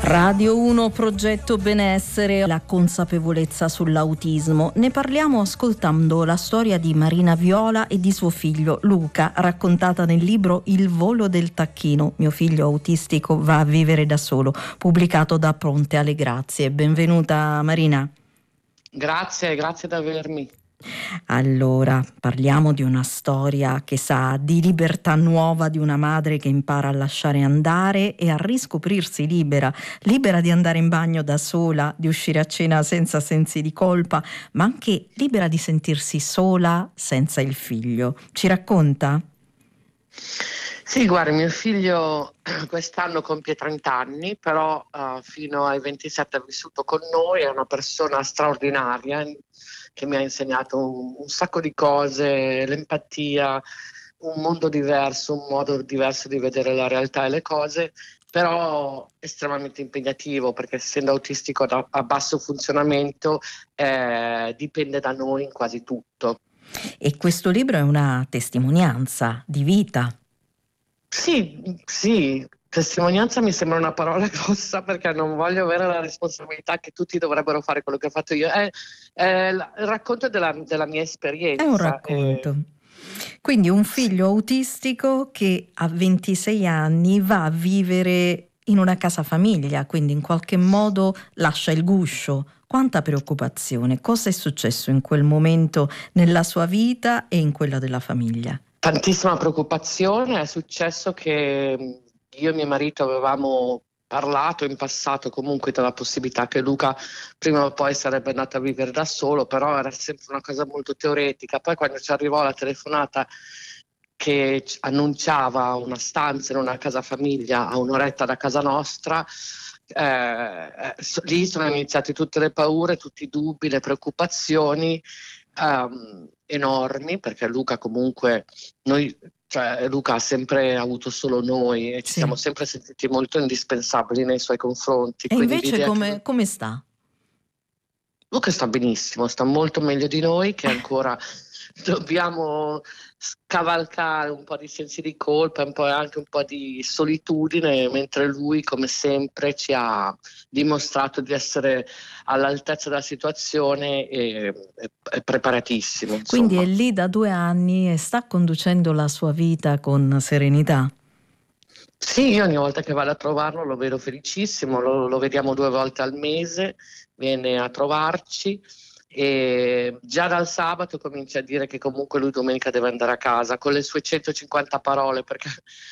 Radio 1 Progetto Benessere, la consapevolezza sull'autismo. Ne parliamo ascoltando la storia di Marina Viola e di suo figlio Luca, raccontata nel libro Il volo del tacchino. Mio figlio autistico va a vivere da solo, pubblicato da Pronte alle Grazie. Benvenuta Marina. Grazie di avermi. Allora, parliamo di una storia che sa di libertà nuova, di una madre che impara a lasciare andare e a riscoprirsi libera di andare in bagno da sola, di uscire a cena senza sensi di colpa, ma anche libera di sentirsi sola senza il figlio. Ci racconta? Sì, guarda, mio figlio quest'anno compie 30 anni, però fino ai 27 ha vissuto con noi, è una persona straordinaria che mi ha insegnato un sacco di cose, l'empatia, un mondo diverso, un modo diverso di vedere la realtà e le cose, però estremamente impegnativo perché essendo autistico a basso funzionamento dipende da noi in quasi tutto. E questo libro è una testimonianza di vita. Sì, testimonianza mi sembra una parola grossa perché non voglio avere la responsabilità che tutti dovrebbero fare quello che ho fatto io. È il racconto della mia esperienza. È un racconto. Quindi un figlio autistico che a 26 anni va a vivere in una casa famiglia, quindi in qualche modo lascia il guscio. Quanta preoccupazione, cosa è successo in quel momento nella sua vita e in quella della famiglia? Tantissima preoccupazione, è successo che io e mio marito avevamo parlato in passato comunque della possibilità che Luca prima o poi sarebbe andato a vivere da solo, però era sempre una cosa molto teoretica. Poi quando ci arrivò la telefonata che annunciava una stanza in una casa famiglia a un'oretta da casa nostra, lì sono iniziate tutte le paure, tutti i dubbi, le preoccupazioni enormi, perché Luca comunque Luca ha sempre avuto solo noi e ci siamo sempre sentiti molto indispensabili nei suoi confronti. E invece come sta? Luca sta benissimo, sta molto meglio di noi, che ancora dobbiamo scavalcare un po' di sensi di colpa, anche un po' di solitudine, mentre lui, come sempre, ci ha dimostrato di essere all'altezza della situazione e è preparatissimo. Insomma. Quindi è lì da 2 anni e sta conducendo la sua vita con serenità? Sì, io ogni volta che vado a trovarlo lo vedo felicissimo, lo vediamo 2 volte al mese, viene a trovarci e già dal sabato comincia a dire che comunque lui domenica deve andare a casa con le sue 150 parole perché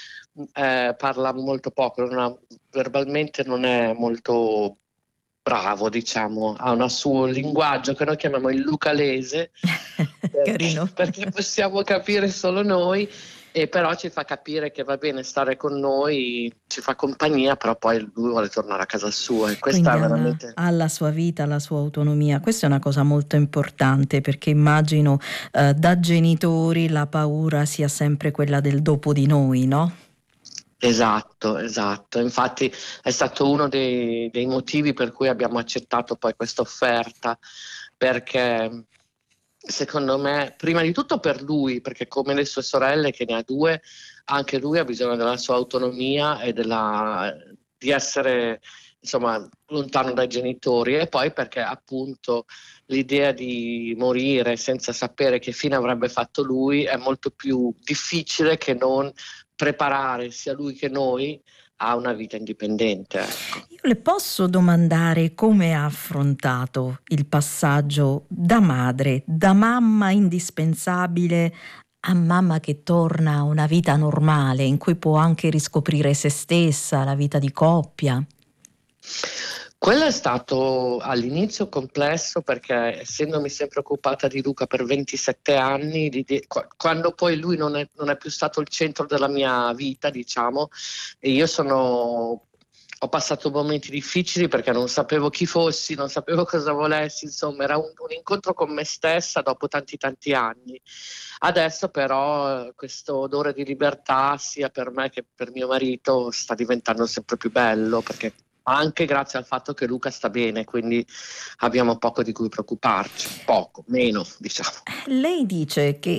parla molto poco, verbalmente non è molto bravo, diciamo, ha un suo linguaggio che noi chiamiamo il lucalese Carino. perché possiamo capire solo noi. E però ci fa capire che va bene stare con noi, ci fa compagnia, però poi lui vuole tornare a casa sua e questa quindi è veramente... ha la sua vita, la sua autonomia. Questa è una cosa molto importante perché immagino da genitori la paura sia sempre quella del dopo di noi, no? Esatto. Infatti è stato uno dei motivi per cui abbiamo accettato poi questa offerta, perché secondo me, prima di tutto per lui, perché come le sue sorelle, che ne ha 2, anche lui ha bisogno della sua autonomia e di essere, insomma, lontano dai genitori, e poi perché appunto l'idea di morire senza sapere che fine avrebbe fatto lui è molto più difficile che non preparare sia lui che noi a una vita indipendente. Ecco. Io le posso domandare come ha affrontato il passaggio da madre, da mamma indispensabile a mamma che torna a una vita normale in cui può anche riscoprire se stessa, la vita di coppia? Quello è stato all'inizio complesso perché essendomi sempre occupata di Luca per 27 anni, quando poi lui non è più stato il centro della mia vita, diciamo, e io ho passato momenti difficili perché non sapevo chi fossi, non sapevo cosa volessi, insomma era un incontro con me stessa dopo tanti anni. Adesso però questo odore di libertà sia per me che per mio marito sta diventando sempre più bello perché anche grazie al fatto che Luca sta bene, quindi abbiamo poco di cui preoccuparci, meno diciamo. Lei dice che